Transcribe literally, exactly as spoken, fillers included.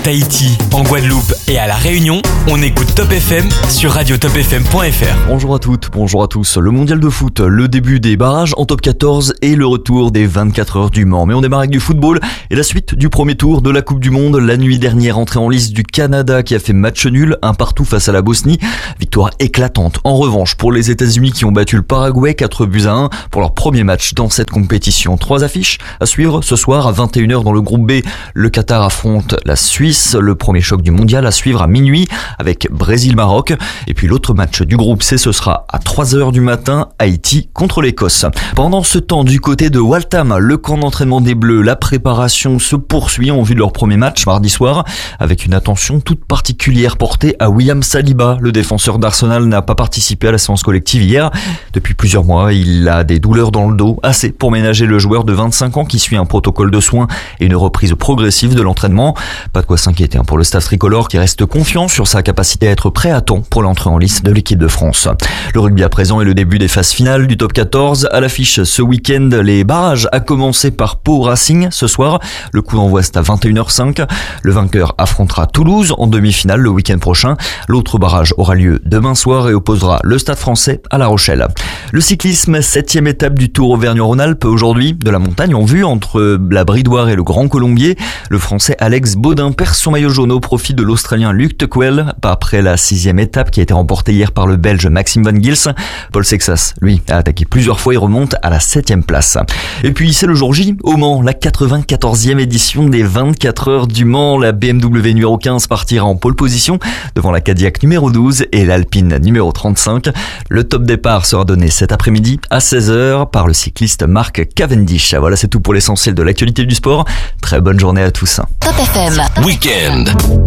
Tahiti, en Guadeloupe et à La Réunion, on écoute Top F M sur radio top f m point f r. Bonjour à toutes, bonjour à tous. Le mondial de foot, le début des barrages en top quatorze et le retour des vingt-quatre heures du Mans. Mais on démarre avec du football et la suite du premier tour de la Coupe du Monde. La nuit dernière, entrée en lice du Canada qui a fait match nul, un partout face à la Bosnie. Victoire éclatante. En revanche, pour les États-Unis qui ont battu le Paraguay quatre buts à un pour leur premier match dans cette compétition. Trois affiches à suivre ce soir à vingt et une heures dans le groupe B. Le Qatar affronte la Suisse. Le premier choc du mondial à suivre à minuit avec Brésil-Maroc. Et puis l'autre match du groupe C, ce sera à trois heures du matin, Haïti contre l'Écosse. Pendant ce temps, du côté de Waltham, le camp d'entraînement des Bleus, la préparation se poursuit en vue de leur premier match mardi soir avec une attention toute particulière portée à William Saliba. Le défenseur d'Arsenal n'a pas participé à la séance collective hier. Depuis plusieurs mois, il a des douleurs dans le dos, assez pour ménager le joueur de vingt-cinq ans qui suit un protocole de soins et une reprise progressive de l'entraînement. Pas de quoi s'inquiéter pour le staff tricolore qui reste confiant sur sa capacité à être prêt à temps pour l'entrée en lice de l'équipe de France. Le rugby à présent est le début des phases finales du top quatorze. À l'affiche ce week-end, les barrages à commencer par Pau Racing ce soir. Le coup d'envoi est à vingt et une heures cinq. Le vainqueur affrontera Toulouse en demi-finale le week-end prochain. L'autre barrage aura lieu demain soir et opposera le Stade Français à La Rochelle. Le cyclisme, septième étape du Tour Auvergne-Rhône-Alpes aujourd'hui, de la montagne en vue entre la Bridoire et le Grand Colombier. Le Français Alex Baudin perd son maillot jaune au profit de l'Australien Luc Tuckwell après la sixième étape qui a été remportée hier par le Belge Maxime Van Gils. Paul Sexas, lui, a attaqué plusieurs fois et remonte à la septième place. Et puis c'est le jour J au Mans, la quatre-vingt-quatorzième édition des vingt-quatre heures du Mans. La B M W numéro quinze partira en pole position devant la Cadillac numéro douze et l'Alpine numéro trente-cinq. Le top départ sera donné cet après-midi à seize heures par le cycliste Mark Cavendish. Voilà, c'est tout pour l'essentiel de l'actualité du sport. Très bonne journée à tous. Top F M. Week-end.